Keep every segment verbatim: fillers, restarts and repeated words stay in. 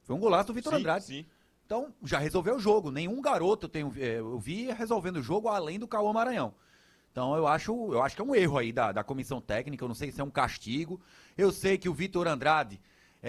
Foi um golaço do Vitor sim, Andrade. Sim. Então, já resolveu o jogo. Nenhum garoto eu, tenho, eu vi resolvendo o jogo além do Cauã Maranhão. Então, eu acho, eu acho que é um erro aí da, da comissão técnica. Eu não sei se é um castigo. Eu sei que o Vitor Andrade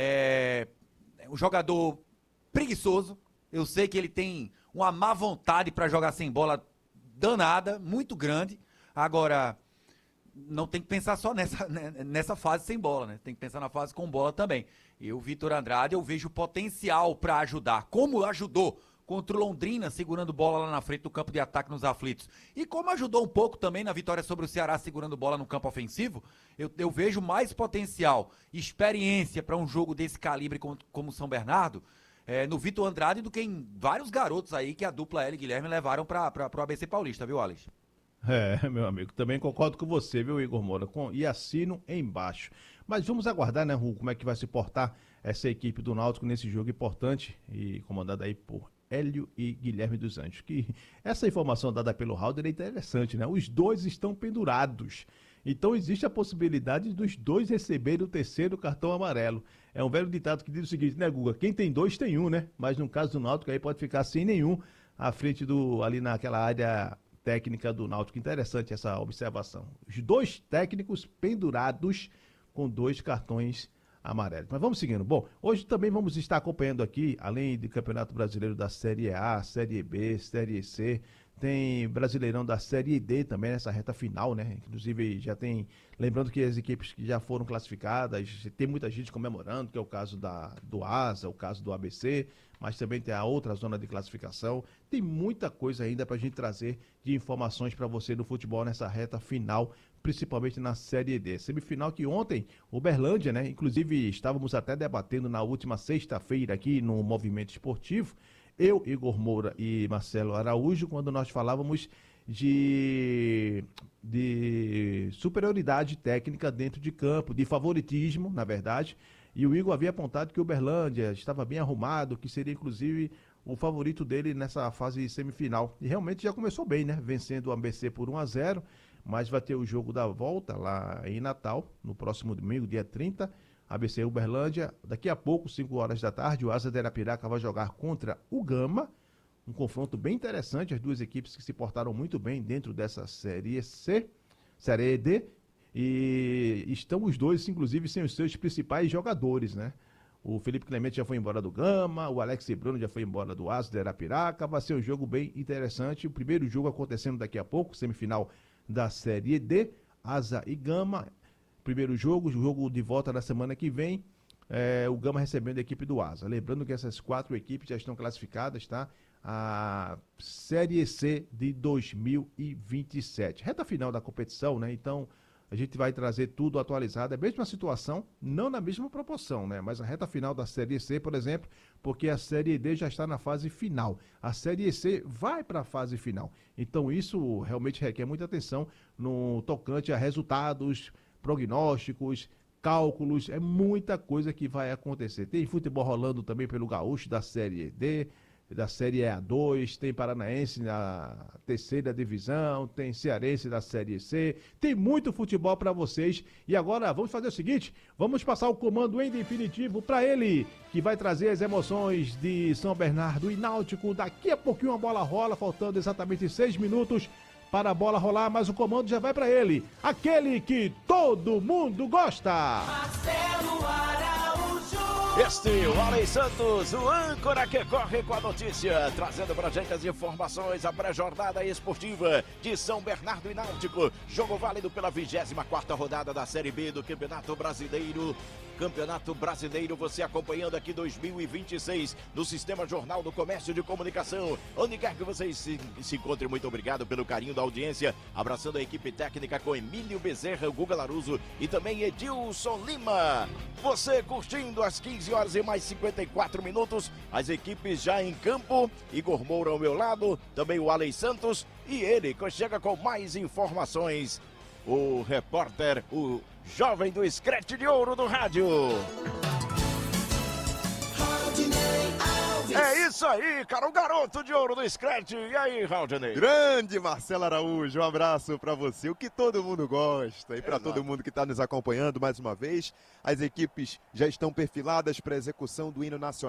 é um jogador preguiçoso. Eu sei que ele tem uma má vontade para jogar sem bola danada, muito grande. Agora, não tem que pensar só nessa, nessa fase sem bola, né? Tem que pensar na fase com bola também. E o Vitor Andrade, eu vejo potencial para ajudar. Como ajudou contra o Londrina, segurando bola lá na frente do campo de ataque nos aflitos. E como ajudou um pouco também na vitória sobre o Ceará, segurando bola no campo ofensivo, eu, eu vejo mais potencial e experiência para um jogo desse calibre como, como São Bernardo, é, no Vitor Andrade do que em vários garotos aí que a dupla L e Guilherme levaram para o A B C Paulista, viu, Alex? É, meu amigo, também concordo com você, viu, Igor Moura? Com, e assino embaixo. Mas vamos aguardar, né, Ru, como é que vai se portar essa equipe do Náutico nesse jogo importante e comandada aí por Hélio e Guilherme dos Anjos. Que essa informação dada pelo Halder é interessante, né? Os dois estão pendurados. Então existe a possibilidade dos dois receberem o terceiro cartão amarelo. É um velho ditado que diz o seguinte, né, Guga? Quem tem dois tem um, né? Mas no caso do Náutico aí pode ficar sem nenhum à frente do, ali naquela área técnica do Náutico. Interessante essa observação. Os dois técnicos pendurados com dois cartões amarelos. Mas vamos seguindo. Bom, hoje também vamos estar acompanhando aqui, além do Campeonato Brasileiro da Série A, Série B, Série C, tem Brasileirão da Série D também nessa reta final, né? Inclusive já tem, lembrando que as equipes que já foram classificadas, tem muita gente comemorando, que é o caso da, do Asa, o caso do A B C, mas também tem a outra zona de classificação. Tem muita coisa ainda pra gente trazer de informações para você do futebol nessa reta final, principalmente na Série D. Semifinal que ontem, Uberlândia, né? Inclusive estávamos até debatendo na última sexta-feira aqui no Movimento Esportivo, eu, Igor Moura e Marcelo Araújo, quando nós falávamos de, de superioridade técnica dentro de campo, de favoritismo, na verdade, e o Igor havia apontado que o Uberlândia estava bem arrumado, que seria inclusive o favorito dele nessa fase semifinal. E realmente já começou bem, né? Vencendo o A B C por um a zero, mas vai ter o jogo da volta lá em Natal, no próximo domingo, dia trinta, A B C Uberlândia. Daqui a pouco, cinco horas da tarde, o Asa de Arapiraca vai jogar contra o Gama. Um confronto bem interessante, as duas equipes que se portaram muito bem dentro dessa Série C, Série D. E estão os dois, inclusive, sem os seus principais jogadores, né? O Felipe Clemente já foi embora do Gama, o Alex Bruno já foi embora do Asa de Arapiraca. Vai ser um jogo bem interessante. O primeiro jogo acontecendo daqui a pouco, semifinal da Série D, Asa e Gama. Primeiro jogo, jogo de volta na semana que vem, é, o Gama recebendo a equipe do Asa. Lembrando que essas quatro equipes já estão classificadas, tá? A Série C de dois mil e vinte e sete. Reta final da competição, né? Então, a gente vai trazer tudo atualizado. É a mesma situação, não na mesma proporção, né? Mas a reta final da Série C, por exemplo, porque a Série D já está na fase final. A Série C vai para a fase final. Então, isso realmente requer muita atenção no tocante a resultados, prognósticos, cálculos, é muita coisa que vai acontecer. Tem futebol rolando também pelo Gaúcho da Série D, da Série A dois, tem Paranaense na terceira divisão, tem Cearense da Série C, tem muito futebol para vocês. E agora vamos fazer o seguinte, vamos passar o comando em definitivo para ele, que vai trazer as emoções de São Bernardo e Náutico. Daqui a pouquinho a bola rola, faltando exatamente seis minutos para a bola rolar, mas o comando já vai para ele, aquele que todo mundo gosta. Marcelo Araújo. Este, o Alex Santos, o âncora que corre com a notícia, trazendo pra gente as informações, a pré-jornada esportiva de São Bernardo e Náutico. Jogo válido pela vigésima quarta rodada da Série B do Campeonato Brasileiro. Campeonato Brasileiro, você acompanhando aqui dois mil e vinte e seis no Sistema Jornal do Comércio de Comunicação. Onde quer que vocês se, se encontrem, muito obrigado pelo carinho da audiência. Abraçando a equipe técnica com Emílio Bezerra, Guga Laruso e também Edilson Lima. Você curtindo às quinze horas e mais cinquenta e quatro minutos. As equipes já em campo. Igor Moura ao meu lado, também o Alex Santos e ele que chega com mais informações. O repórter, o jovem do Scratch de Ouro do rádio. É isso aí, cara, o garoto de ouro do Scratch. E aí, Raudney? Grande Marcelo Araújo, um abraço pra você, o que todo mundo gosta. E pra Exato. todo mundo que tá nos acompanhando mais uma vez, as equipes já estão perfiladas para execução do hino nacional.